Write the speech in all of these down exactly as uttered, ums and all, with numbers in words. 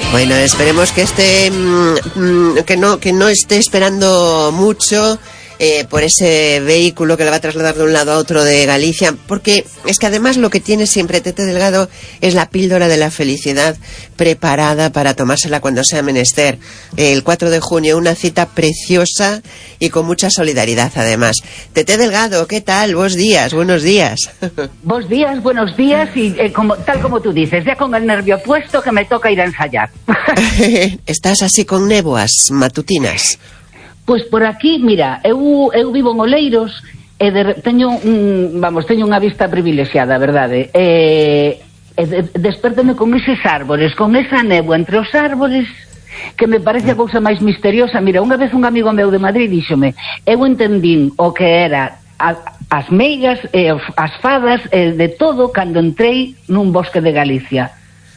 Bueno, esperemos que esté mmm, que no que no esté esperando mucho eh, por ese vehículo que le va a trasladar de un lado a otro de Galicia, porque es que además lo que tiene siempre Tete Delgado es la píldora de la felicidad preparada para tomársela cuando sea menester. El cuatro de junio, una cita preciosa y con mucha solidaridad además. Tete Delgado, ¿qué tal? Buenos días, buenos días. Buenos días, buenos días y eh, como, tal como tú dices, ya con el nervio puesto que me toca ir a ensayar. ¿Estás así con néboas matutinas? Pues por aquí, mira, eu, eu vivo en Oleiros e de, teño un, vamos, teño unha vista privilexiada, verdade? E, e de, despertame con eses árbores, con esa néboa entre os árbores, que me parece a cousa máis misteriosa. Mira, unha vez un amigo meu de Madrid díxome, eu entendín o que era a, as meigas, e as fadas, e de todo, cando entrei nun bosque de Galicia.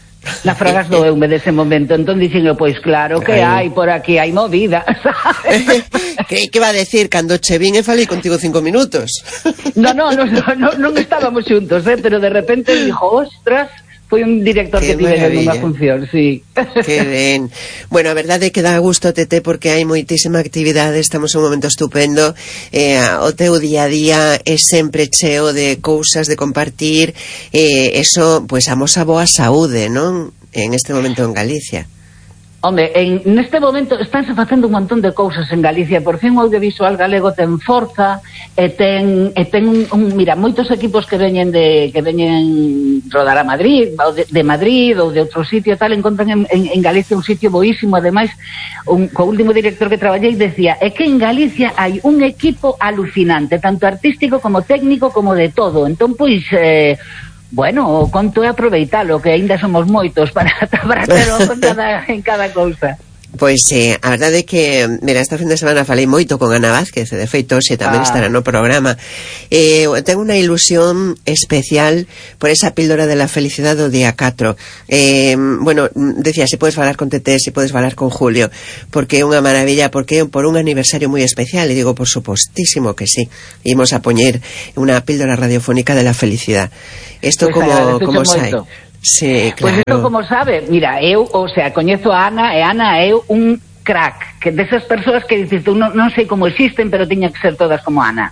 Na fragas doeume dese momento. Entón dixen eu, pois claro que hai por aquí, hai movida, sabes? Que, que va a decir, cando che vin e falei contigo cinco minutos? No, no, no, no, no, non estábamos xuntos, eh, pero de repente dixo, ostras, foi un director que que tive nunha función, sí. Que ben. Bueno, a verdade é que dá gusto, Tete, porque hai moitísima actividade, estamos en un momento estupendo, eh, o teu día a día é sempre cheo de cousas, de compartir, eh, eso, pois, pues, amosa boa saúde, non? En este momento en Galicia. Home, en, neste momento estánse facendo un montón de cousas en Galicia. Por fin o audiovisual galego ten forza e ten, e ten un, un, mira, moitos equipos que veñen de que veñen rodar a Madrid, ou de, de Madrid ou de outro sitio tal, encontran en, en, en Galicia un sitio boísimo. Ademais, un, co último director que traballei decía, é que en Galicia hai un equipo alucinante, tanto artístico como técnico como de todo. Entón, pois, eh, bueno, o conto é aproveitalo, que aínda somos moitos para, para ter ojo en cada, en cada cousa. Pois eh, a verdade é que, mira, esta fin de semana falei moito con Ana Vázquez, de feito, xe tamén ah. estará no programa. Eh, tengo unha ilusión especial por esa píldora de la felicidade do día catro. Eh, bueno, decía, se podes falar con Tete, se podes falar con Julio, porque é unha maravilla, porque é por un aniversario moi especial, e digo, por supostísimo que sí. Imos a poñer unha píldora radiofónica de la felicidade. Isto pues como, como sai. Sí, claro. Pois pues isto como sabe, mira, eu, o sea, coñezo a Ana, e Ana é un crack, que desas persoas que dices tú, non, non sei como existen, pero tiña que ser todas como Ana.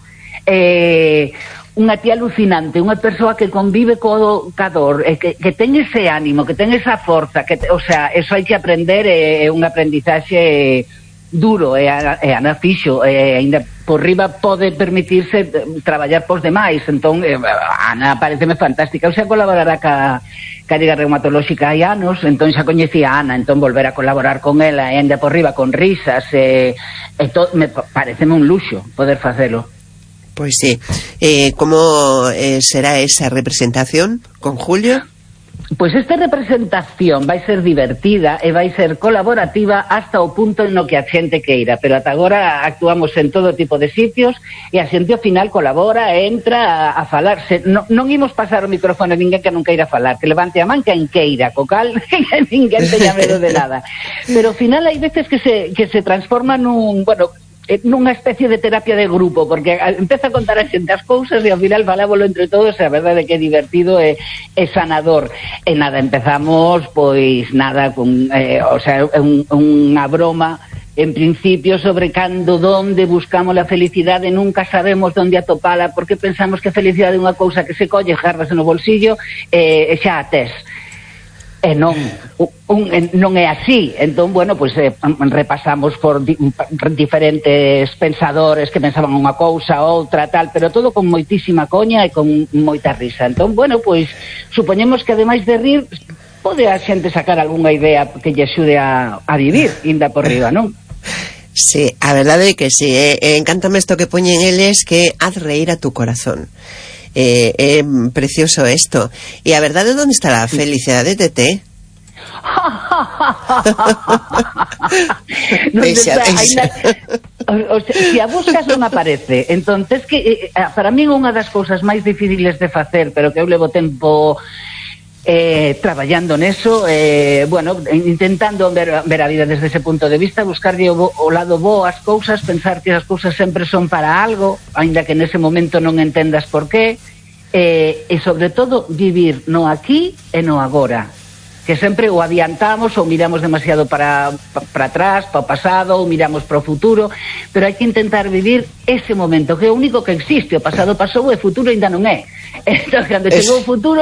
Eh, unha tía alucinante, unha persoa que convive co cador, eh, que, que ten ese ánimo, que ten esa forza, que, o sea, eso hai que aprender, é eh, un aprendizaxe duro, e a, e Ana fixo, e ainda por riba pode permitirse traballar pos demais. Entón, eh, Ana pareceme fantástica. Eu xa colaborará ca, ca Liga Reumatolóxica hai anos, entón xa coñecía a Ana, entón volver a colaborar con ela, e ainda por riba con risas, e, e to, me pareceme un luxo poder facelo. Pois sí. Eh, como eh, será esa representación con Julio? Pois esta representación vai ser divertida e vai ser colaborativa hasta o punto no que a xente queira, pero ata agora actuamos en todo tipo de sitios e a xente ao final colabora e entra a, a falar. Se, no, non imos pasar o micrófono a ninguén que non queira falar, que levante a man quen queira, co cal ninguén teña medo de nada. Pero ao final hai veces que se, que se transforma nun, bueno, nunha especie de terapia de grupo, porque empeza a contar a xente as cousas e ao final falábolo entre todos, e a verdade é que é divertido e, e sanador. E nada, empezamos, pois nada, con, eh, o sea, un, unha broma en principio sobre cando, donde buscamos a felicidade, nunca sabemos donde atopala, porque pensamos que a felicidade é unha cousa que se colle, jardas no bolsillo e, e xa a tes. E non, un, non é así. Entón, bueno, pois pues, eh, repasamos por di, diferentes pensadores que pensaban unha cousa, outra, tal, pero todo con moitísima coña e con moita risa. Entón, bueno, pois pues, supoñemos que ademais de rir pode a xente sacar algunha idea que lle axude a, a vivir, inda por riba, non? Sí, a verdade é que sí, eh, eh, encántame isto que poñen eles, que haz reír a tu corazón. É eh, eh, precioso isto. E a verdade, onde está a felicidade, Tete? No, deixa, deixa. O, o, se a buscas non aparece. Entonces, que eh, para mí unha das cousas máis difíciles de facer, pero que eu levo tempo eh, traballando neso, eh, bueno, intentando ver, ver a vida desde ese punto de vista, buscar o, o lado bo as cousas, pensar que as cousas sempre son para algo, aínda que nese momento non entendas por qué, eh, e sobre todo vivir no aquí e no agora, que sempre o adiantamos ou miramos demasiado para, para atrás, para o pasado, ou miramos para o futuro, pero hai que intentar vivir ese momento, que é o único que existe. O pasado pasou e o futuro ainda non é. Entón, cando chegou o futuro,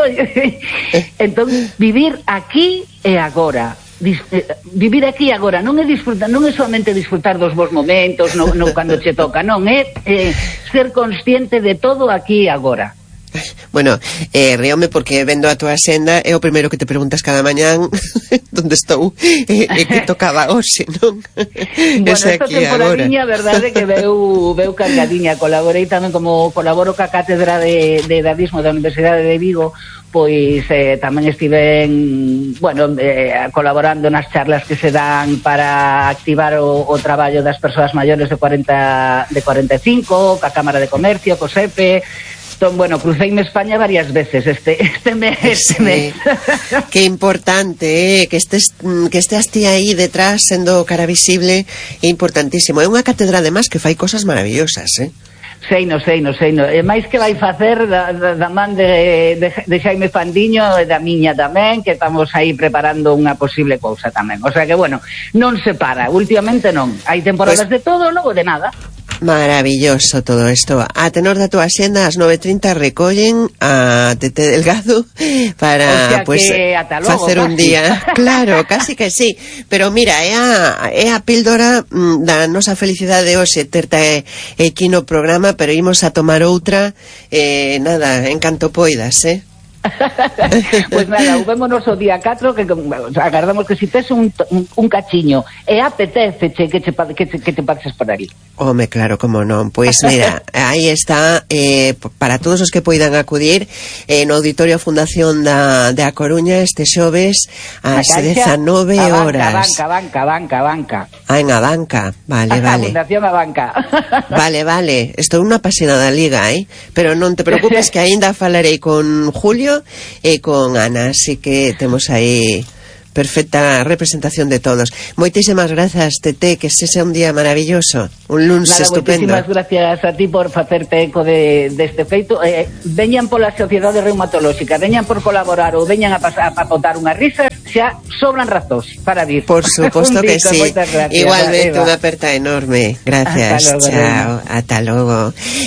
entón, vivir aquí e agora. Dis, eh, vivir aquí agora non é disfrutar, non é somente disfrutar dos vos momentos no, no cando che toca, non é eh, ser consciente de todo aquí e agora. Bueno, eh, ríome porque vendo a tua senda é o primeiro que te preguntas cada mañán onde estou e eh, que tocaba hoxe, non? Bueno, esta temporadiña, verdade, que veu, veu cargadiña. Colaborei tamén, como colaboro ca Cátedra de, de Dadismo da Universidade de Vigo, pois eh, tamén estive en, bueno, eh, colaborando nas charlas que se dan para activar o, o traballo das persoas maiores de cuarenta, de cuarenta e cinco, ca Cámara de Comercio, co S E P E. Entón, bueno, cruceime España varias veces este, este mes. Este mes. Sí. Qué importante, eh, que estés que estés ti aí detrás sendo cara visible, é importantísimo. É unha catedral además que fai cosas maravillosas, eh? Sei, no sei, no sei, no. E máis que vai facer da, da, da man de, de, de Xaime Fandiño e da miña tamén, que estamos aí preparando unha posible cousa tamén. O sea que, bueno, non se para, últimamente non. Hai temporadas pues... de todo, logo de nada. Maravilloso todo isto. A tenor da túa xenda, ás nove e trinta recollen a Tete Delgado para, o sea, pues, logo, facer casi. Un día. Claro, casi que sí. Pero mira, é a, é a píldora da nosa felicidade hoxe terta aquí no programa, pero imos a tomar outra, eh, nada, en canto poidas, eh? Pois pues nada, vémonos o día catro, que agardamos que si tes un, un, un cachiño e apetece che, que, che, que, che, que te pases por ali. Home, claro, como non. Pois pues mira, aí está, eh, para todos os que poidan acudir, eh, no Auditorio Fundación da, de A Coruña este xoves ás dezanove horas. A banca, banca, banca, banca. Ah, en a banca, vale, vale. A Fundación a banca. Vale, vale, estou unha apasionada liga, eh? Pero non te preocupes que aínda falarei con Julio e con Ana, así que temos aí perfecta representación de todos. Moitísimas grazas, Tete, que ese sea un día maravilloso, un lunes Nada, estupendo. Moitísimas gracias a ti por facerte eco de, de este feito. Eh, veñan pola Sociedade Reumatolóxica, veñan por colaborar ou veñan a, pasar, a botar unhas risas, xa sobran razóns para vir. Por suposto que sí. Gracias, igualmente, unha aperta enorme. Gracias, hasta luego, chao, ata logo.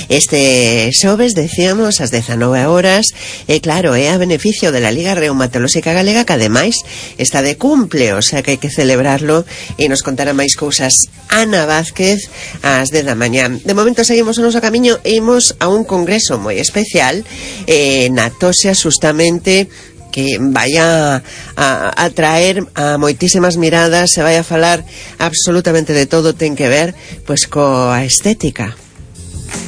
Este xoves, decíamos, ás dezanove horas, e claro, é a beneficio de la Liga Reumatolóxica Galega, que ademais está de cumple, o sea que hai que celebrarlo, e nos contará máis cousas Ana Vázquez ás dez da mañá. De momento seguimos o noso camiño e imos a un congreso moi especial eh, na Toxa, justamente, que vai a, a, a traer a moitísimas miradas, se vai a falar absolutamente de todo, ten que ver pois coa estética.